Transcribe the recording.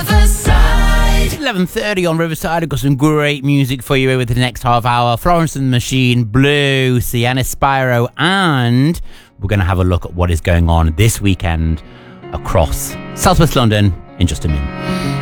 11:30 on Riverside. I've got some great music for you over the next half hour. Florence and the Machine, Blue, Sienna Spyro, and we're going to have a look at what is going on this weekend across Southwest London in just a minute.